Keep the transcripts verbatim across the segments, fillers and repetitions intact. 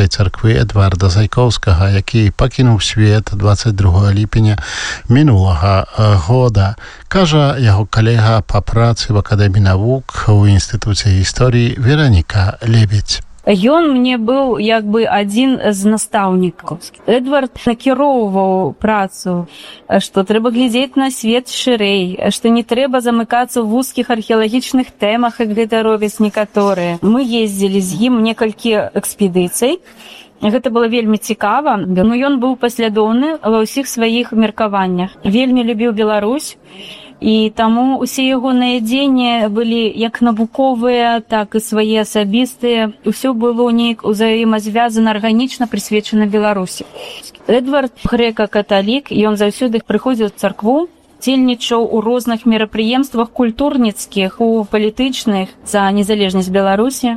Беларускай царквы Эдварда Зайкоўскага, які пакінуў свет двадцать другого ліпеня мінулага года. Кажа яго калега па працы в Акадэміі навук у Інстытуце гісторыі Вераніка Лебедь. Ён мне быў як бы адзін з настаўнікаў. Эдвард накіроўваў працу, што трэба глядзець на свет шырэй, што не трэба замыкацца ў вузкіх археалагічных тэмах, як гэта робяць некаторыя. Мы ездзілі з ім некалькі экспедыцый. Гэта было вельмі цікава, но ён быў паслядоўны ва ўсіх сваіх меркаваннях. Вельмі любіў Беларусь. І таму усе ягоныя дзеянні былі як навуковыя, так і свае асабістыя. Усё было неяк узаемазвязана, арганічна прысвечана Беларусі. Эдвард грэка-каталік, ён заўсёды прыходзіў у царкву, дзейнічаў у розных мерапрыемствах культурніцкіх, у палітычных за незалежнасць Беларусі.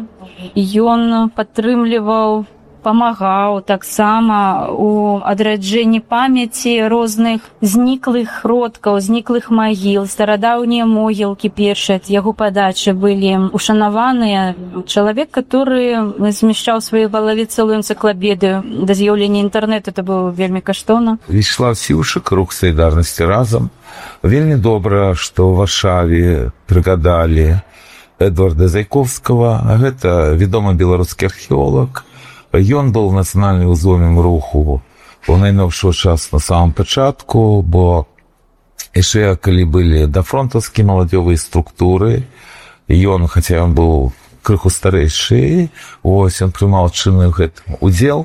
Ён падтрымліваў, памагаў таксама у адраджэнні памяці розных зніклых родкаў, зніклых магіл. Старадаўнія могілкі першыя ад яго падачы былі ушанаваныя. Чалавек, который змяшчаў у сваёй галаве цэлую энцыклапедыю. Да з'яўлення інтэрнэту это было вельмі каштоўна. Вячеслав Сіўшык, рух салідарнасці разам. Вельмі добра, што ў Варшаве прыгадалі Эдварда Зайкоўскага. Гэта вядомы беларускі археолог. Ён быў нацыянальным узломем руху у найновшого час на самом пачатку, бо яшчэ калі былі дафронтаўскія маладзёвыя структуры, ён, хаця ён быў крыху старэйшы, ось ён прымаў чынны гэтым удзел,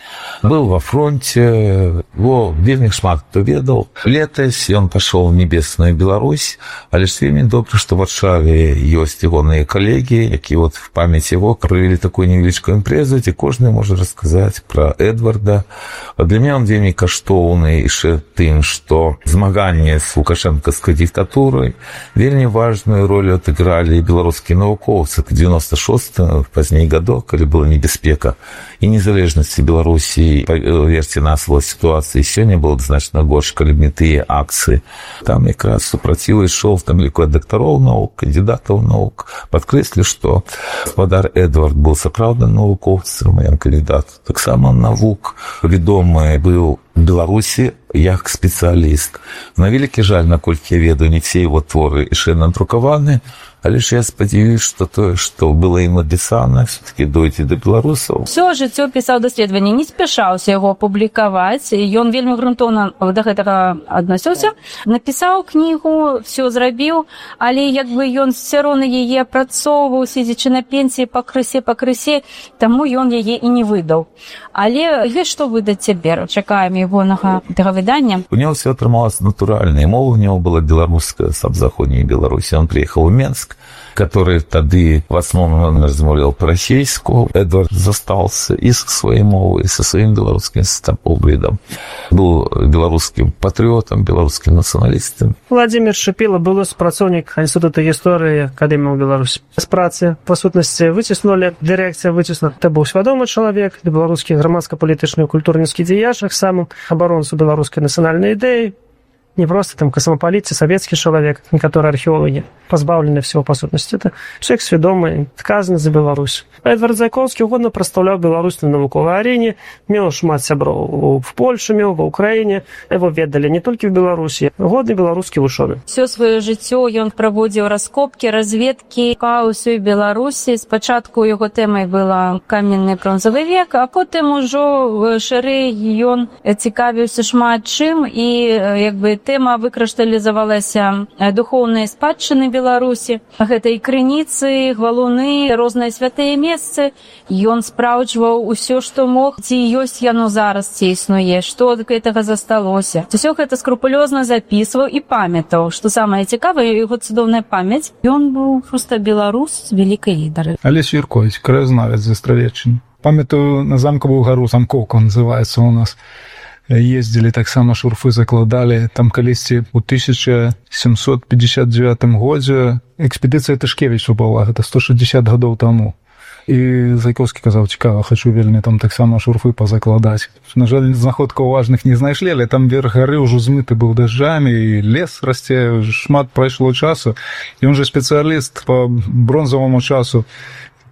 быў ва фронте, бо вельмі шмат хто ведаў. Летась ён пашоў у небесную Беларусь, але ж вельмі добра, што ў Варшаве ёсць ягоныя калегі, якія вот в памяць яго правялі такую невялічкую імпрэзу, дзе кожны можа расказаць пра Эдварда. А для мяне он вельмі каштоўны яшчэ тым, што змаганне з лукашэнкаўскай дыктатурай вельмі важную ролю адыгралі беларускія навукоўцы. девяносто шостым, пазней гадок, калі была небяспека і незалежнасці Беларусі, паверце на свой сітуацыі сёння было значна горш, калі б не тыя акцыі. Там якраз супраціў ішоў там ліку ад дактароў навук, кандыдатаў навук. Падкрэслю, што гаспадар Эдвард быў сапраўдным навукоўцам, ён кандыдат таксама навук. Вядомы быў у Беларусі як спецыяліст. На вялікі жаль, наколькі я ведаю, не все его творы яшчэ надрукаваны, але ж я спадзяюсь, што тое, што было ім напісана, все-таки дойдзе да беларусаў. Усё жыццё пісаў даследаванні, не спяшаўся яго апублікаваць. Ён вельмі грунтоўна да гэтага адносіўся. Напісаў кнігу, все зрабіў, але як бы ён все роўна яе апрацоўваў, седзячы на пенсіі пакрысе, пакрысе, таму ён яе і не выдаў. Але ёсць што выдаць цяпер. Чакаем ягонага выдання. У него все атрымалася натуральна. Мова у него была беларуская, саб заходняй Беларусі. Он приехал в Менск, который тады в основном размаўлял по-расейску. Эдвард застался и со своей мовой, и со своим беларускім поглядом. Был беларускім патрыётам, беларускім нацыяналістам. Владимир Шипилов был супрацоўнік Інстытута гісторыі Акадэміі Беларусі. З працы, па сутнасці, выціснулі, дырэкцыя выціснула. Это быў свядомы чалавек, беларускі грамадска-палітычны культурніцкі дзеяч, таксама абаронцу беларускай нацыянальнай ідэі, не просто там космополит, советский человек, некоторые археологи, позбавлены всего по сутности. Это человек сведомый, отказаны за Беларусь. Эдвард Зайкоўскі годна прадстаўляў Беларусь на навуковай арэне, меў шмат сяброў в Польше, меў ва Украіне. Его ведалі не толькі в Беларусі, годны беларускі вучоны. Всё сваё жыццё ён праводзіў раскопкі, разведкі па ўсёй Беларусі. Спачатку яго тэмай была каменны бронзавы век, а потым ужо шырэй ён цікавіўся шмат чым, і як бы тэма выкрашталізавалася духоўнай спадчыны Беларусі. Гэта і крыніцы, гвалуны, розныя святыя месцы. Ён спраўджваў усё, што мог, ці ёсць яно зараз, ці існуе, што ад гэтага засталося. Усё гэта скрупулёзна запісваў і памятаў. Што самае цікавае, яго цудоўная памяць. Ён быў проста беларус з вялікай лідары. Алесь Юркович, краяведец з Астравеччыны. Памятаю, на Замковую гару, Замковка называецца у нас. Ездзілі таксама, шурфы закладалі. Там калісьці ў тысяча сямсот пятьдесят девятым годзе экспедыцыя Тышкевіча была, гэта сто шестьдесят гадоў таму. І Зайкоўскі казаў, цікава, хачу вельмі там таксама шурфы пазакладаць. На жаль, знаходкаў важных не знайшлі, але там верх гары ўжо змыты быў дажджамі, і лес расце, шмат прайшло часу. Ён жа спецыяліст па бронзаваму часу.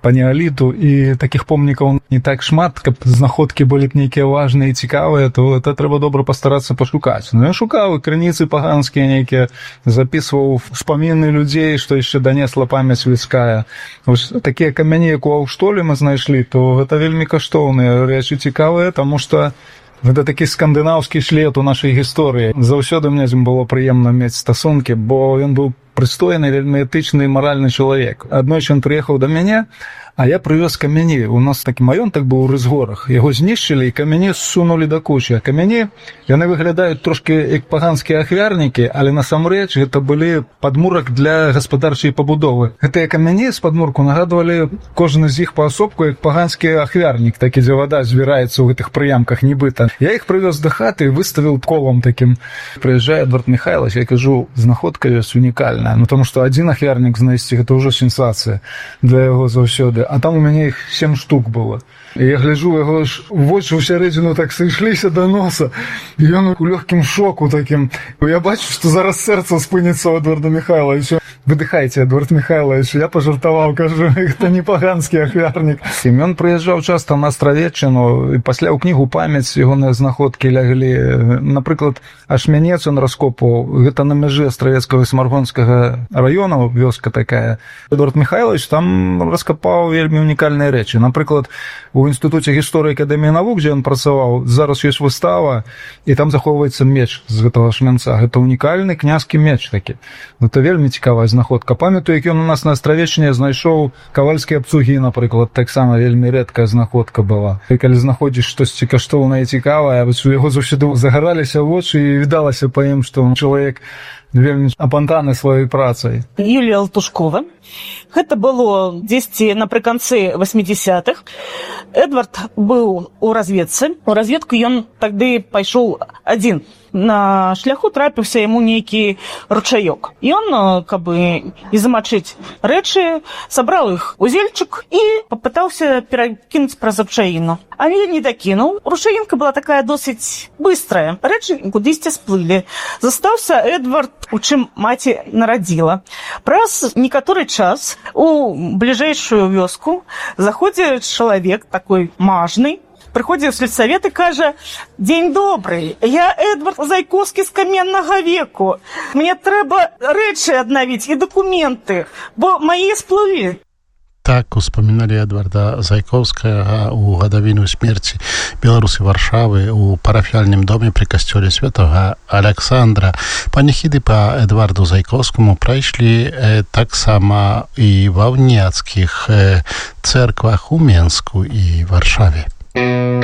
па неаліту, і такіх помнікаў не так шмат, каб знаходкі былі б нейкія важныя і цікавыя, то это трэба добра пастарацца пашукаць. Ну, я шукаў крыніцы паганскія нейкія, записываў успаміны людзей, што яшчэ данесла памяць людская. Вось такія камяні, як у Аўштоле мы знайшлі, то гэта вельмі каштоўныя рэчы, цікавыя, таму што гэта такі скандынаўскі шлед у нашай гісторыі. Заўсёды мне з ім было прыемна мець стасункі, бо ён быў прыстойны, вельмі этычны і маральны чалавек. Аднойчы ён прыехаў да мяне, а я прывёз камяні. У нас такі маёнтак быў у Рызгорах. Яго знішчылі, і камяні ссунулі да кучы. А камяні, яны выглядаюць трошкі як паганскія ахвярнікі, але насамрэч гэта былі падмурак для гаспадарчай пабудовы. Гэтыя камяні з падмурку нагадвалі кожны з іх паасобку як паганскі ахвярнік, такі, дзе вада збіраецца ў гэтых прыямках нібыта. Я іх прывёз да хаты і выставіў колам такім. Прыязджае Эдвард Михайлович, я кажу, знаходка ёсць унікальная. Ну, тому што адзін ахвярнік знайсці, гэта ўжо сенсацыя для яго заўсёды. А там у мяне іх сем штук было. І я гляджу, яго ж вочы ў сярэдзіну так сышліся да носа. І ён у лёгкім шоку такім. Я бачу, што зараз сэрца спыніцца ў Эдварда Михайловича. Выдыхайце, Эдвард Михайлович, я пажартаваў, кажу, гэта не паганскі ахвярнік. Ён прыязджаў часта на Астравеччыну, і пасля ў кнігу «Памяць» ягоныя знаходкі ляглі. Напрыклад, Ашмянец ён раскопаў, гэта на мяжы Астравецкага і Смаргонскага раёна, вёска такая. Эдвард Михайлович там раскапаў вельмі унікальныя рэчы. Напрыклад, у інстытуце гісторыі акадэміі навук, дзе ён працаваў, зараз ёсць выстава, і там захоўваецца меч з гэтага Ашмянца. Гэта унікальны князькі меч такі. Гэта вельмі цікавая знаходка. Памятаю, як ён у нас на Астравеччыне знайшоў кавальскія абцугі, напрыклад, таксама вельмі рэдкая знаходка была. І калі знаходзіш штосьці каштоўнае і цікавае, у яго заўсёды загараліся вочы і відалася па ім, што чалавек вельмі апантаны сваёй працай. Юлія Латушкова. Гэта было дзесьці напрыканцы восьмидесятых. Эдвард быў у разведцы. У разведку ён тады пайшоў адзін. На шляху трапіўся яму нейкі ручаёк. Ён, каб не замачыць рэчы, сабраў іх у зельчык і папытаўся перакінуць праз ручаіну. Але не дакінуў. Ручаінка была такая досыць быстрая. Рэчы кудысьці сплылі. Застаўся Эдвард, у чым маці нарадзіла. Праз некаторы час у бліжэйшую вёску заходзіць чалавек такой мажны, прыходзіў сельсавет і кажа: «Дзень добрый, я Эдвард Зайковскі з каменнага веку. Мне трэба рэчы аднавіць і дакументы, бо мае сплылі». Так успаміналі Эдварда Зайковскага ў гадавіну смерці беларусы Варшавы ў парафіяльным доме пры касцёле святага Александра. Паніхіды па Эдварду Зайковскому прайшлі э, таксама і ва ўніцкіх э, цэрквах у Менску і Варшаве.